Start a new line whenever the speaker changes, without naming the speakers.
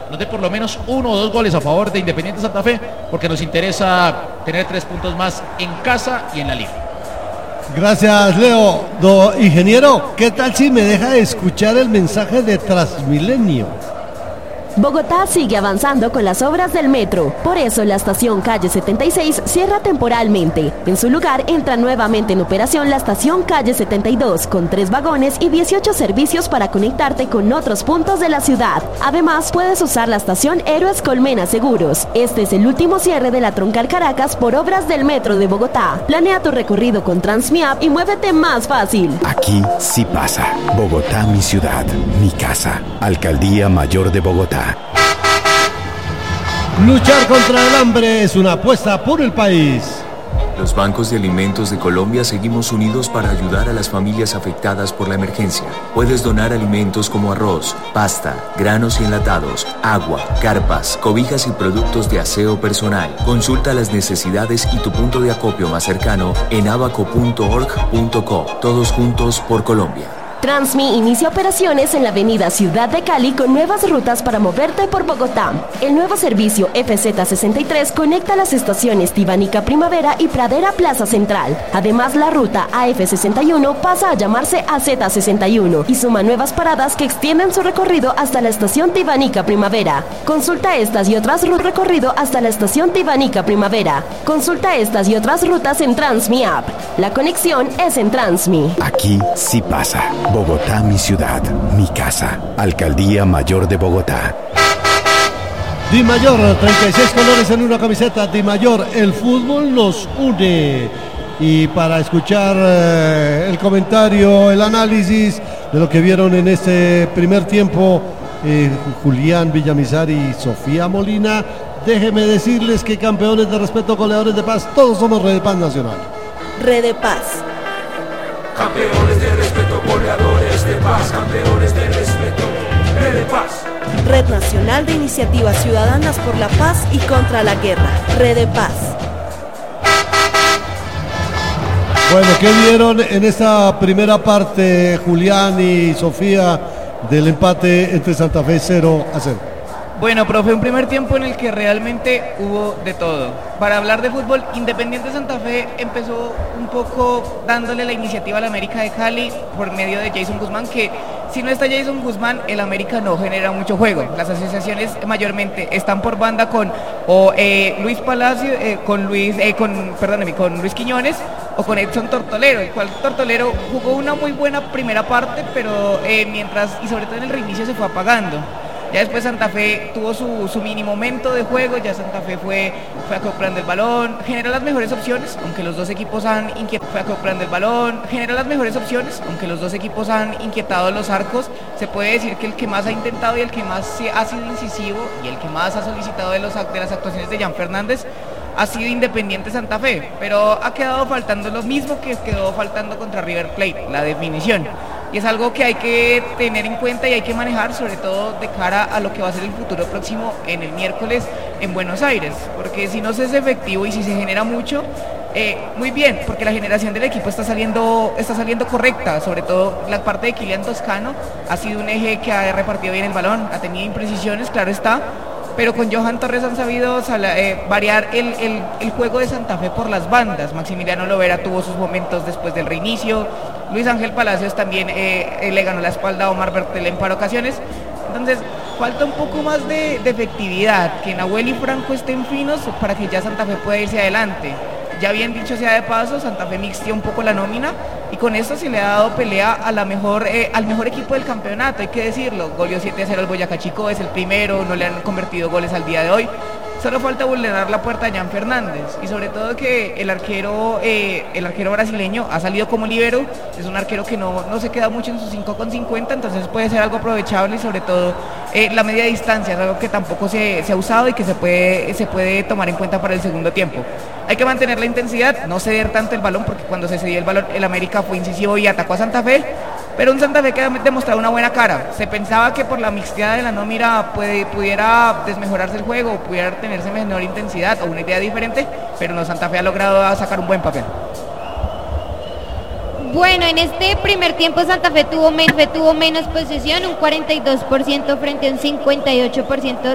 nos dé por lo menos 1 o 2 goles a favor de Independiente Santa Fe, porque nos interesa tener 3 puntos más en casa y en la liga.
Gracias, Leo. Ingeniero, ¿qué tal si me deja escuchar el mensaje de Transmilenio?
Bogotá sigue avanzando con las obras del metro, por eso la estación Calle 76 cierra temporalmente. En su lugar entra nuevamente en operación la estación Calle 72, con 3 vagones y 18 servicios para conectarte con otros puntos de la ciudad. Además, puedes usar la estación Héroes Colmena Seguros. Este es el último cierre de la troncal Caracas por obras del metro de Bogotá. Planea tu recorrido con Transmiap y muévete más fácil.
Aquí sí pasa. Bogotá, mi ciudad, mi casa. Alcaldía Mayor de Bogotá.
Luchar contra el hambre es una apuesta por el país.
Los bancos de alimentos de Colombia seguimos unidos para ayudar a las familias afectadas por la emergencia. Puedes donar alimentos como arroz, pasta, granos y enlatados, agua, carpas, cobijas y productos de aseo personal. Consulta las necesidades y tu punto de acopio más cercano en abaco.org.co. Todos juntos por Colombia.
Transmi inicia operaciones en la avenida Ciudad de Cali con nuevas rutas para moverte por Bogotá. El nuevo servicio FZ63 conecta las estaciones Tibanica Primavera y Pradera Plaza Central. Además, la ruta AF61 pasa a llamarse AZ61 y suma nuevas paradas que extienden su recorrido hasta la estación Tibanica Primavera. Consulta estas y otras recorrido hasta la estación Tibanica Primavera. Consulta estas y otras rutas en Transmi App. La conexión es en Transmi.
Aquí sí pasa. Bogotá, mi ciudad, mi casa. Alcaldía Mayor de Bogotá.
Di Mayor, 36 colores en una camiseta. Di Mayor, el fútbol nos une. Y para escuchar el comentario, el análisis de lo que vieron en este primer tiempo, Julián Villamizar y Sofía Molina, déjenme decirles que campeones de respeto, goleadores de paz, todos somos Red de Paz Nacional.
Red de Paz.
Campeones de respeto, goleadores de paz, campeones de respeto, Red de Paz.
Red Nacional de Iniciativas Ciudadanas por la Paz y contra la Guerra, Red de Paz.
Bueno, ¿qué vieron en esta primera parte, Julián y Sofía, del empate entre Santa Fe 0-0?
Bueno, profe, un primer tiempo en el que realmente hubo de todo. Para hablar de fútbol, Independiente Santa Fe empezó un poco dándole la iniciativa al América de Cali por medio de Jason Guzmán, que si no está Jason Guzmán, el América no genera mucho juego. Las asociaciones mayormente están por banda con Luis Palacio, con Luis Quiñones o con Edson Tortolero, el cual Tortolero jugó una muy buena primera parte, pero y sobre todo en el reinicio se fue apagando. Ya después Santa Fe tuvo su mini momento de juego, ya Santa Fe fue acoplando el balón, generó las mejores opciones, aunque los dos equipos han inquietado los arcos. Se puede decir que el que más ha intentado y el que más ha sido incisivo y el que más ha solicitado de las actuaciones de Jan Fernández ha sido Independiente Santa Fe, pero ha quedado faltando lo mismo que quedó faltando contra River Plate, la definición. Y es algo que hay que tener en cuenta y hay que manejar, sobre todo de cara a lo que va a ser el futuro próximo en el miércoles en Buenos Aires, porque si no se es efectivo y si se genera mucho, muy bien, porque la generación del equipo está saliendo correcta, sobre todo la parte de Kylian Toscano ha sido un eje que ha repartido bien el balón, ha tenido imprecisiones, claro está, pero con Johan Torres han sabido variar el juego de Santa Fe por las bandas. Maximiliano Lovera tuvo sus momentos después del reinicio, Luis Ángel Palacios también le ganó la espalda a Omar Bertel en par ocasiones. Entonces falta un poco más de efectividad, que Nahuel y Franco estén finos para que ya Santa Fe pueda irse adelante. Ya bien dicho sea de paso, Santa Fe mixtió un poco la nómina y con esto se le ha dado pelea a al mejor equipo del campeonato, hay que decirlo. Goleó 7-0 al Boyacá Chico, es el primero, no le han convertido goles al día de hoy. Solo falta vulnerar la puerta de Jan Fernández y sobre todo que el arquero brasileño ha salido como líbero, es un arquero que no se queda mucho en sus 5,50, entonces puede ser algo aprovechable y sobre todo la media distancia es algo que tampoco se ha usado y que se puede tomar en cuenta para el segundo tiempo. Hay que mantener la intensidad, no ceder tanto el balón, porque cuando se cedió el balón el América fue incisivo y atacó a Santa Fe, pero un Santa Fe que ha demostrado una buena cara. Se pensaba que por la mixteada de la nómina pudiera desmejorarse el juego, pudiera tenerse menor intensidad o una idea diferente, pero no, Santa Fe ha logrado sacar un buen papel.
Bueno, en este primer tiempo Santa Fe tuvo menos posesión, un 42% frente a un 58%